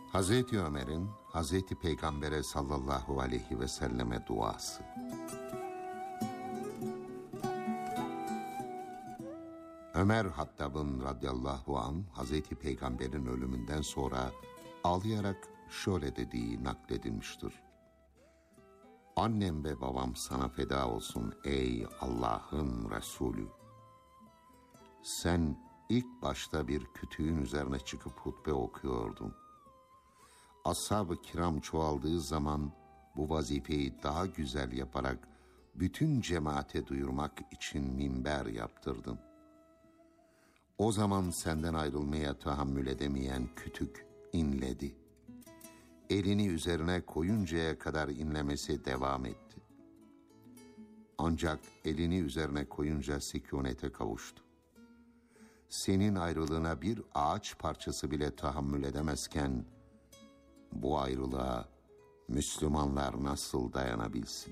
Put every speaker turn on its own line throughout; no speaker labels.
Hazreti Ömer'in Hazreti Peygamber'e sallallahu aleyhi ve selleme duası. Ömer Hattab'ın radıyallahu anh Hazreti Peygamber'in ölümünden sonra ağlayarak şöyle dediği nakledilmiştir. Annem ve babam sana feda olsun ey Allah'ın Resulü. Sen ilk başta bir kütüğün üzerine çıkıp hutbe okuyordun. Ashab-ı kiram çoğaldığı zaman bu vazifeyi daha güzel yaparak bütün cemaate duyurmak için minber yaptırdın. O zaman senden ayrılmaya tahammül edemeyen kütük inledi. Elini üzerine koyuncaya kadar inlemesi devam etti. Ancak elini üzerine koyunca sükunete kavuştu. Senin ayrılığına bir ağaç parçası bile tahammül edemezken, bu ayrılığa Müslümanlar nasıl dayanabilsin?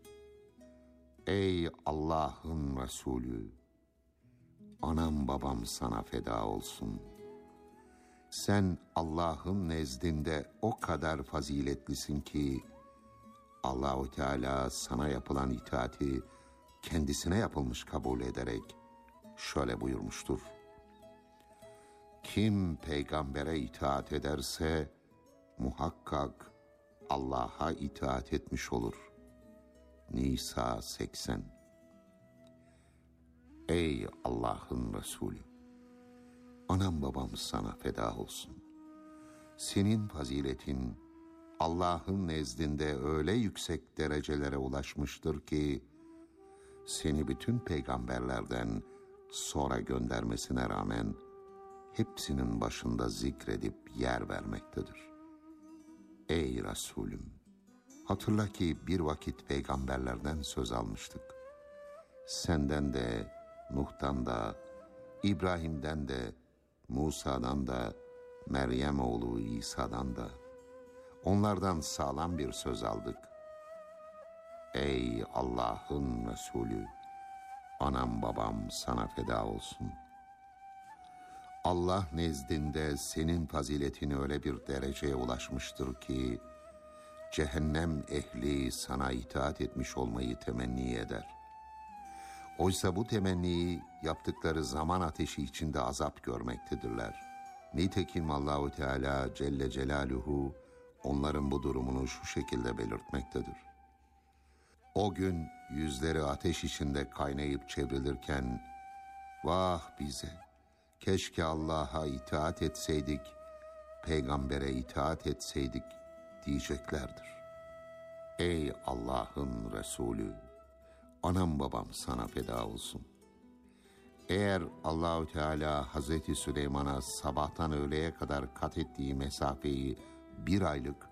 Ey Allah'ın Resulü! Anam babam sana feda olsun. Sen Allah'ın nezdinde o kadar faziletlisin ki, Allah-u Teala sana yapılan itaati kendisine yapılmış kabul ederek şöyle buyurmuştur. Kim peygambere itaat ederse, muhakkak Allah'a itaat etmiş olur. Nisa 80. Ey Allah'ın Resulü! Anam babam sana feda olsun. Senin faziletin Allah'ın nezdinde öyle yüksek derecelere ulaşmıştır ki, seni bütün peygamberlerden sonra göndermesine rağmen hepsinin başında zikredip yer vermektedir. Ey Resulüm! Hatırla ki bir vakit peygamberlerden söz almıştık. Senden de, Nuh'tan da, İbrahim'den de, Musa'dan da, Meryem oğlu İsa'dan da, onlardan sağlam bir söz aldık. Ey Allah'ın Resulü! Anam babam sana feda olsun. Allah nezdinde senin faziletin öyle bir dereceye ulaşmıştır ki, cehennem ehli sana itaat etmiş olmayı temenni eder. Oysa bu temenniyi yaptıkları zaman ateşi içinde azap görmektedirler. Nitekim Allah-u Teala Celle Celaluhu onların bu durumunu şu şekilde belirtmektedir. O gün yüzleri ateş içinde kaynayıp çevrilirken, vah bize, keşke Allah'a itaat etseydik, peygambere itaat etseydik diyeceklerdir. Ey Allah'ın Resulü! Anam babam sana feda olsun. Eğer Allah-u Teala Hazreti Süleyman'a sabahtan öğleye kadar kat ettiği mesafeyi bir aylık,